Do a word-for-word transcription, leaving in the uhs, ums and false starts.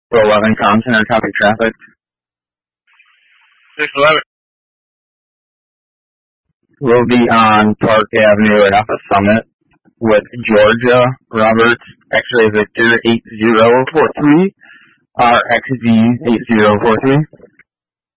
four eleven Com Center, copy traffic. six eleven. We'll be on Park Avenue at Alpha Summit with Georgia Roberts, X-Ray Victor eight zero four three, R X Z eight zero four three.